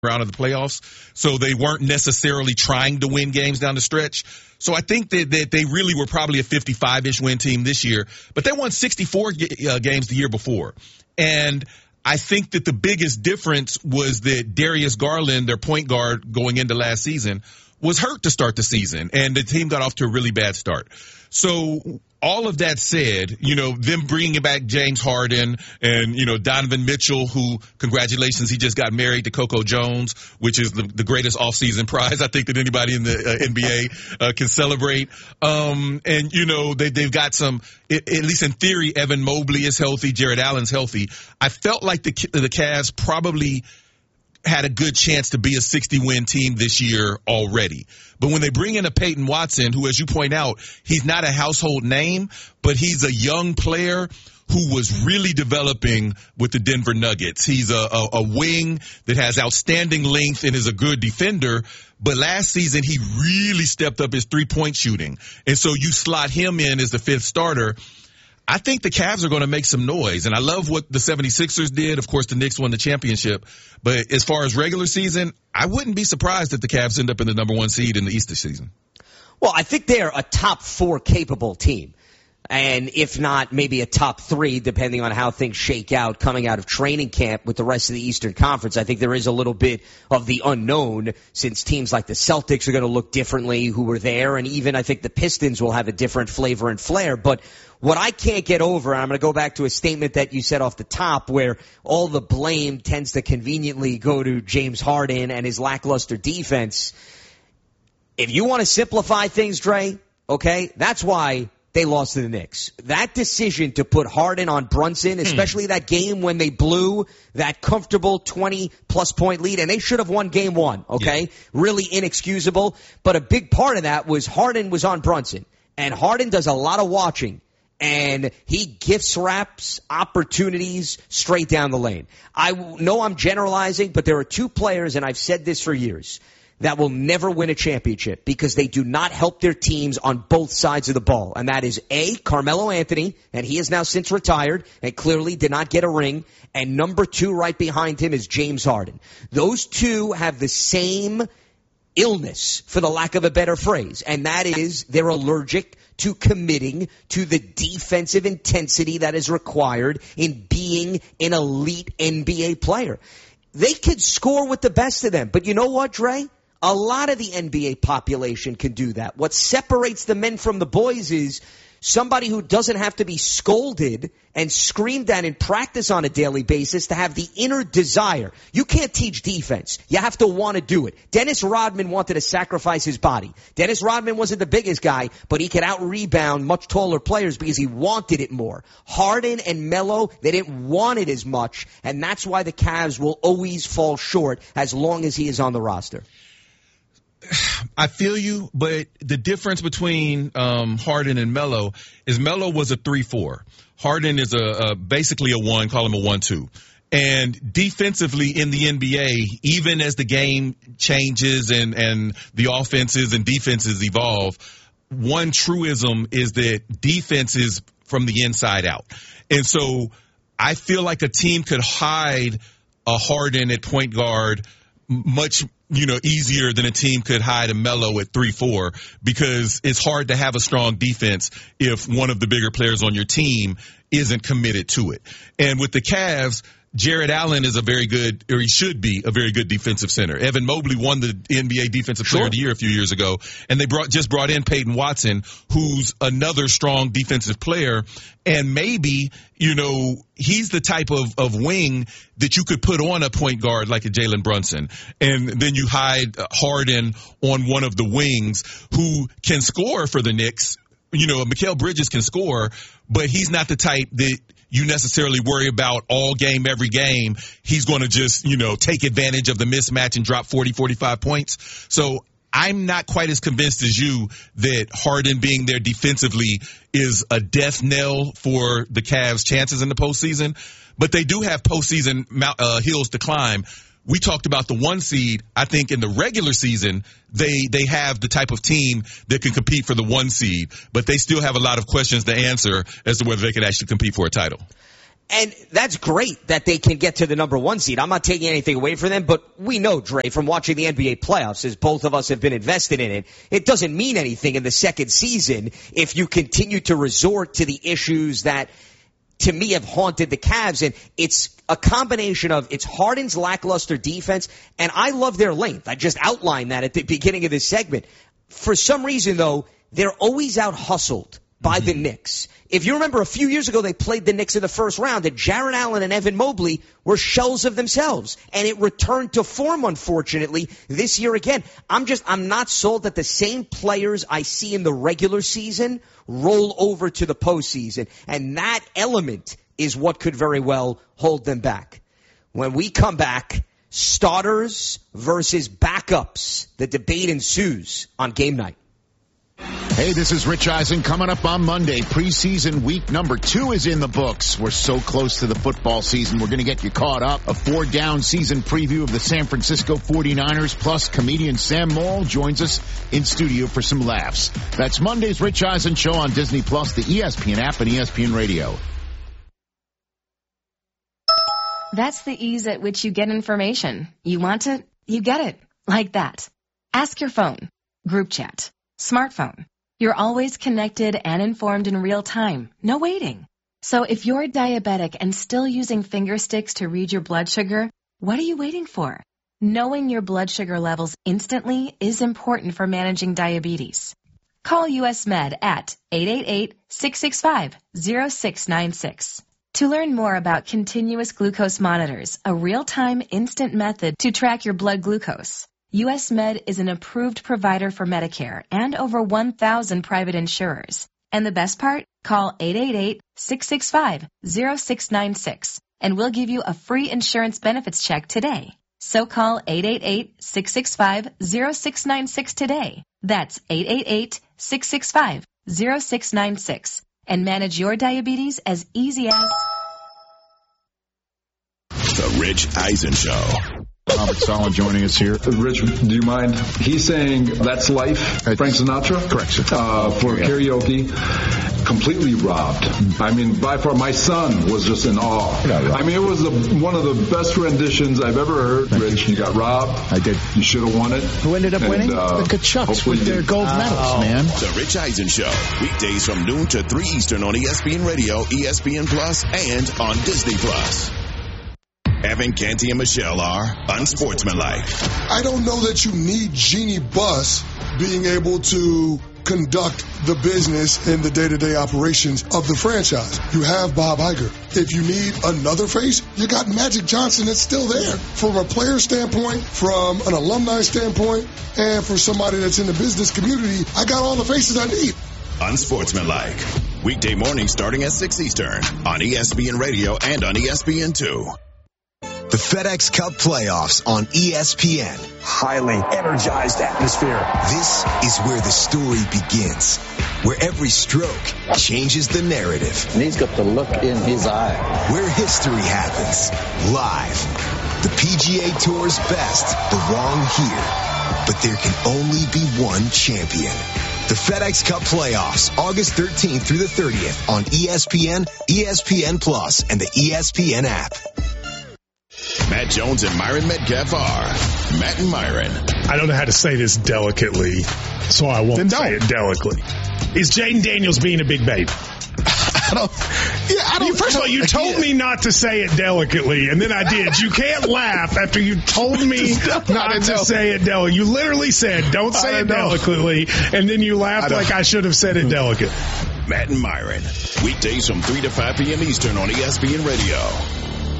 round of the playoffs, so they weren't necessarily trying to win games down the stretch. So I think that they really were probably a 55-ish win team this year, but they won 64 games the year before. And I think that the biggest difference was that Darius Garland, their point guard going into last season, was hurt to start the season, and the team got off to a really bad start. So all of that said, them bringing back James Harden and, Donovan Mitchell, who, congratulations, he just got married to Coco Jones, which is the greatest off-season prize I think that anybody in the NBA can celebrate. They've got some, at least in theory, Evan Mobley is healthy, Jared Allen's healthy. I felt like the Cavs probably had a good chance to be a 60-win team this year already. But when they bring in a Peyton Watson, who, as you point out, he's not a household name, but he's a young player who was really developing with the Denver Nuggets. He's a wing that has outstanding length and is a good defender. But last season, he really stepped up his three-point shooting. And so you slot him in as the fifth starter. I think the Cavs are going to make some noise, and I love what the 76ers did. Of course, the Knicks won the championship. But as far as regular season, I wouldn't be surprised if the Cavs end up in the number one seed in the Easter season. Well, I think they're a top 4 capable team. And if not, maybe a top 3, depending on how things shake out coming out of training camp with the rest of the Eastern Conference. I think there is a little bit of the unknown, since teams like the Celtics are going to look differently who were there, and even I think the Pistons will have a different flavor and flair. But what I can't get over, and I'm going to go back to a statement that you said off the top, where all the blame tends to conveniently go to James Harden and his lackluster defense. If you want to simplify things, Dre, okay, that's why they lost to the Knicks. That decision to put Harden on Brunson, especially that game when they blew that comfortable 20-plus point lead, and they should have won game 1, okay? Yeah. Really inexcusable. But a big part of that was Harden was on Brunson, and Harden does a lot of watching, and he gift wraps opportunities straight down the lane. I know I'm generalizing, but there are 2 players, and I've said this for years, that will never win a championship because they do not help their teams on both sides of the ball. And that is A, Carmelo Anthony, and he has now since retired and clearly did not get a ring. And number 2 right behind him is James Harden. Those 2 have the same illness, for the lack of a better phrase, and that is they're allergic to committing to the defensive intensity that is required in being an elite NBA player. They could score with the best of them, but you know what, Dre? A lot of the NBA population can do that. What separates the men from the boys is somebody who doesn't have to be scolded and screamed at in practice on a daily basis to have the inner desire. You can't teach defense. You have to want to do it. Dennis Rodman wanted to sacrifice his body. Dennis Rodman wasn't the biggest guy, but he could out-rebound much taller players because he wanted it more. Harden and Melo, they didn't want it as much, and that's why the Cavs will always fall short as long as he is on the roster. I feel you, but the difference between Harden and Melo is Melo was a 3-4. Harden is basically a 1, call him a 1-2. And defensively in the NBA, even as the game changes and the offenses and defenses evolve, one truism is that defense is from the inside out. And so I feel like a team could hide a Harden at point guard much easier than a team could hide a Melo at 3-4, because it's hard to have a strong defense if one of the bigger players on your team isn't committed to it. And with the Cavs, Jared Allen is he should be a very good defensive center. Evan Mobley won the NBA Defensive Player of the Year a few years ago, and they just brought in Peyton Watson, who's another strong defensive player. And maybe, he's the type of wing that you could put on a point guard like a Jalen Brunson. And then you hide Harden on one of the wings who can score for the Knicks. Mikal Bridges can score, but he's not the type that you necessarily worry about all game, every game. He's going to just, take advantage of the mismatch and drop 40, 45 points. So I'm not quite as convinced as you that Harden being there defensively is a death knell for the Cavs' chances in the postseason. But they do have postseason hills to climb. We talked about the 1 seed. I think in the regular season, they have the type of team that can compete for the 1 seed, but they still have a lot of questions to answer as to whether they can actually compete for a title. And that's great that they can get to the number 1 seed. I'm not taking anything away from them, but we know, Dre, from watching the NBA playoffs, as both of us have been invested in it, it doesn't mean anything in the second season if you continue to resort to the issues that, to me, have haunted the Cavs. And it's a combination of it's Harden's lackluster defense, and I love their length. I just outlined that at the beginning of this segment. For some reason, though, they're always out-hustled by the Knicks. If you remember, a few years ago, they played the Knicks in the first round, and Jarrett Allen and Evan Mobley were shells of themselves. And it returned to form, unfortunately, this year again. I'm not sold that the same players I see in the regular season roll over to the postseason. And that element is what could very well hold them back. When we come back, starters versus backups. The debate ensues on game night. Hey, this is Rich Eisen. Coming up on Monday, preseason week number 2 is in the books. We're so close to the football season. We're going to get you caught up. A 4-down season preview of the San Francisco 49ers, plus comedian Sam Morrill joins us in studio for some laughs. That's Monday's Rich Eisen Show on Disney+, the ESPN app, and ESPN Radio. That's the ease at which you get information. You want it, you get it. Like that. Ask your phone. Group chat. Smartphone. You're always connected and informed in real time. No waiting. So if you're diabetic and still using finger sticks to read your blood sugar, what are you waiting for? Knowing your blood sugar levels instantly is important for managing diabetes. Call US Med at 888-665-0696. To learn more about continuous glucose monitors, a real-time instant method to track your blood glucose. US Med is an approved provider for Medicare and over 1,000 private insurers. And the best part? Call 888-665-0696 and we'll give you a free insurance benefits check today. So call 888-665-0696 today. That's 888-665-0696 and manage your diabetes as easy as... The Rich Eisen Show. Robert Saleh joining us here. Rich, do you mind? He's saying That's Life, Frank Sinatra? Correct, sir. For karaoke. Completely robbed. I mean, by far, my son was just in awe. I mean, it was one of the best renditions I've ever heard. Rich, you got robbed. I did. You should have won it. Who ended up winning? The Kachucks with their gold medals, man. The Rich Eisen Show. Weekdays from noon to 3 Eastern on ESPN Radio, ESPN Plus, and on Disney Plus. Evan, Canty, and Michelle are unsportsmanlike. I don't know that you need Jeannie Buss being able to conduct the business and the day-to-day operations of the franchise. You have Bob Iger. If you need another face, you got Magic Johnson that's still there. From a player standpoint, from an alumni standpoint, and for somebody that's in the business community, I got all the faces I need. Unsportsmanlike. Weekday morning starting at 6 Eastern on ESPN Radio and on ESPN2. The FedEx Cup playoffs on ESPN. Highly energized atmosphere. This is where the story begins, where every stroke changes the narrative. And he's got the look in his eye. Where history happens, live. The PGA Tour's best belong here. But there can only be one champion. The FedEx Cup playoffs, August 13th through the 30th on ESPN, ESPN Plus, and the ESPN app. Matt Jones and Myron Metcalf are Matt and Myron. I don't know how to say this delicately, so I won't say it delicately. Is Jaden Daniels being a big baby? First of all, you told me not to say it delicately, and then I did. You can't laugh after you told me not to say it delicately. You literally said, don't say it delicately, and then you laughed like I should have said it delicate. Matt and Myron. Weekdays from 3 to 5 p.m. Eastern on ESPN Radio.